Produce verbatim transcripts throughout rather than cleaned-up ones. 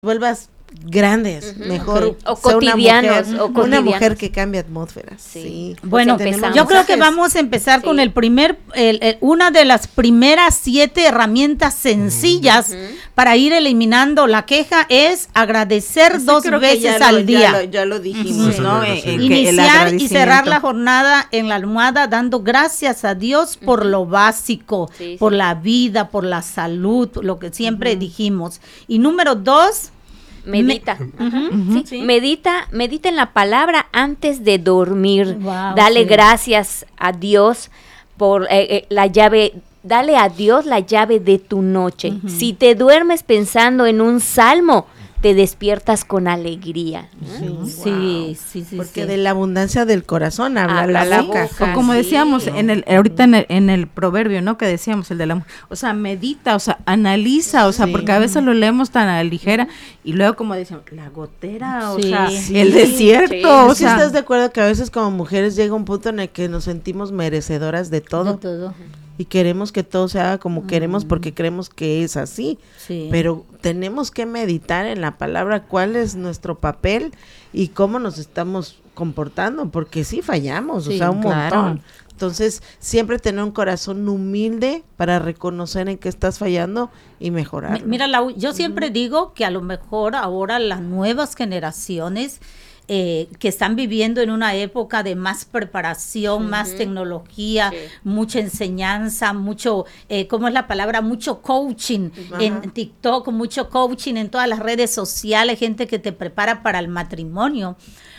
vuelvas grandes, uh-huh, mejor okay. o cotidianos, una mujer, o cotidianos. Una mujer que cambia atmósferas. Sí. sí. Bueno, tenemos yo creo que vamos a empezar sí. con el primer, el, el, una de las primeras siete herramientas sencillas uh-huh. para ir eliminando la queja es agradecer Ese dos veces al lo, día. Ya lo, ya lo dijimos, uh-huh. ¿no? Sí. El, Iniciar el y cerrar la jornada en la almohada dando gracias a Dios uh-huh. por lo básico, sí, por sí. la vida, por la salud, lo que siempre uh-huh. dijimos. Y número dos, Medita. Me, uh-huh, uh-huh, sí. Sí. Medita, medita en la palabra antes de dormir. Wow, dale sí. gracias a Dios por eh, eh, la llave, dale a Dios la llave de tu noche. Uh-huh. Si te duermes pensando en un salmo, te despiertas con alegría. Sí, wow. sí, sí, sí. Porque sí. de la abundancia del corazón habla, habla la, la boca. boca. O como decíamos sí. en el ahorita en el, en el proverbio, ¿no? Que decíamos el de la, o sea, medita, o sea, analiza, o sea, sí. porque a veces lo leemos tan a la ligera y luego como decíamos, la gotera, o sí. sea, sí. el desierto, sí. o es que sea, ¿estás de acuerdo que a veces como mujeres llega un punto en el que nos sentimos merecedoras de todo? De todo. Y queremos que todo se haga como mm. queremos porque creemos que es así, sí. pero tenemos que meditar en la palabra cuál es nuestro papel y cómo nos estamos comportando, porque sí fallamos, sí, o sea, un claro. montón. Entonces, siempre tener un corazón humilde para reconocer en qué estás fallando y mejorar. Mira, Lau, yo siempre uh-huh. digo que a lo mejor ahora las nuevas generaciones Eh, que están viviendo en una época de más preparación, uh-huh. más tecnología, sí. mucha enseñanza, mucho, eh, ¿cómo es la palabra? Mucho coaching uh-huh. en TikTok, mucho coaching en todas las redes sociales, gente que te prepara para el matrimonio,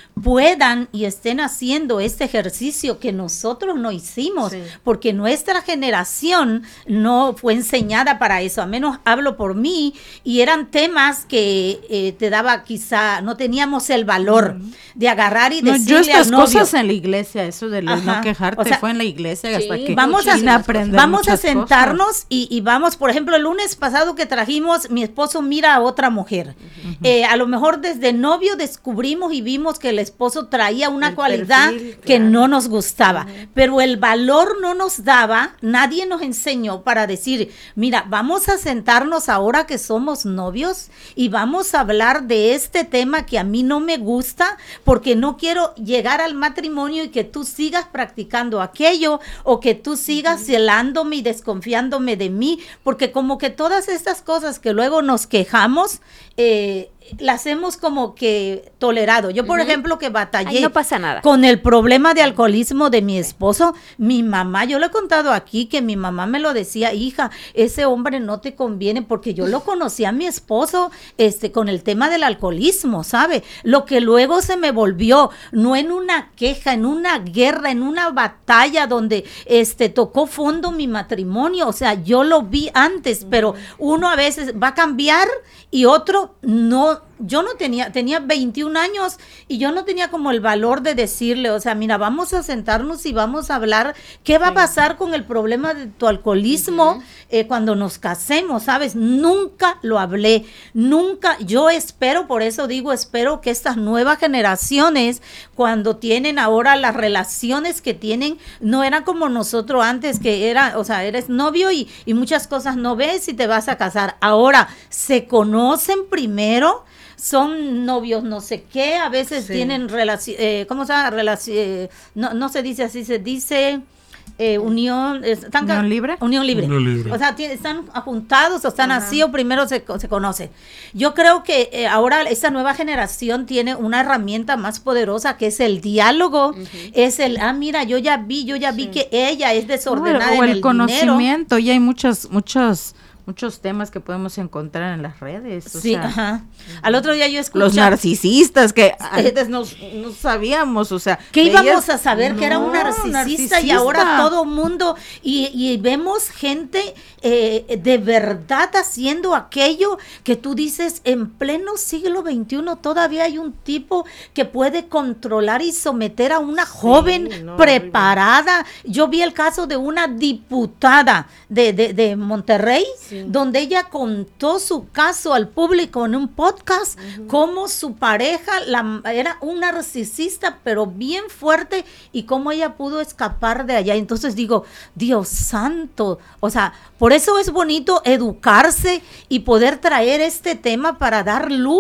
puedan y estén haciendo este ejercicio que nosotros no hicimos, sí. porque nuestra generación no fue enseñada para eso, a menos hablo por mí, y eran temas que eh, te daba quizá, no teníamos el valor uh-huh. de agarrar y no, decirle yo estas al novio. Cosas en la iglesia, eso de Ajá. no quejarte, o sea, fue en la iglesia sí, hasta que vamos a, aprender vamos a sentarnos y, y vamos, por ejemplo, el lunes pasado que trajimos, mi esposo mira a otra mujer, uh-huh. eh, a lo mejor desde novio descubrimos y vimos que el esposo traía una el cualidad perfil, que claro. no nos gustaba, uh-huh. pero el valor no nos daba, nadie nos enseñó para decir, mira, vamos a sentarnos ahora que somos novios y vamos a hablar de este tema que a mí no me gusta, porque no quiero llegar al matrimonio y que tú sigas practicando aquello, o que tú sigas uh-huh. celándome y desconfiándome de mí, porque como que todas estas cosas que luego nos quejamos, eh, las hemos como que tolerado. Yo, por uh-huh. ejemplo, que batallé Ay, no pasa nada. con el problema de alcoholismo de mi esposo, mi mamá, yo le he contado aquí que mi mamá me lo decía, hija, ese hombre no te conviene, porque yo lo conocí a mi esposo este, con el tema del alcoholismo, ¿sabe? Lo que luego se me volvió, no en una queja, en una guerra, en una batalla donde este, tocó fondo mi matrimonio, o sea, yo lo vi antes, pero uno a veces va a cambiar y otro no. Yo no tenía, tenía veintiún años y yo no tenía como el valor de decirle, o sea, mira, vamos a sentarnos y vamos a hablar qué va sí. a pasar con el problema de tu alcoholismo uh-huh. eh, cuando nos casemos, ¿sabes? Nunca lo hablé, nunca, yo espero, por eso digo, espero que estas nuevas generaciones, cuando tienen ahora las relaciones que tienen, no eran como nosotros antes, que era, o sea, eres novio y, y muchas cosas no ves y te vas a casar. Ahora, se conocen primero, son novios no sé qué, a veces sí. tienen relación, eh, ¿cómo se llama? Relaci- eh, no, no se dice así, se dice eh, unión, están ¿Unión libre? Unión libre. Unión libre. O sea, t- están juntados o están Ajá. así o primero se, se conocen. Yo creo que eh, ahora esta nueva generación tiene una herramienta más poderosa que es el diálogo, uh-huh. es el, ah, mira, yo ya vi, yo ya sí. vi que ella es desordenada o en el, el conocimiento, dinero. y hay muchos, muchos muchos temas que podemos encontrar en las redes. O sí, sea, ajá. Al otro día yo escuché. Los narcisistas que antes no, no sabíamos, o sea. ¿Qué veías, íbamos a saber no, que era un narcisista, narcisista y ahora todo mundo, y, y vemos gente eh, de verdad haciendo aquello que tú dices, en pleno siglo veintiuno todavía hay un tipo que puede controlar y someter a una sí, joven no, preparada. Yo vi el caso de una diputada de, de, de Monterrey, sí. sí. donde ella contó su caso al público en un podcast, uh-huh. cómo su pareja la, era un narcisista, pero bien fuerte, y cómo ella pudo escapar de allá. Entonces digo, Dios santo, o sea, por eso es bonito educarse y poder traer este tema para dar luz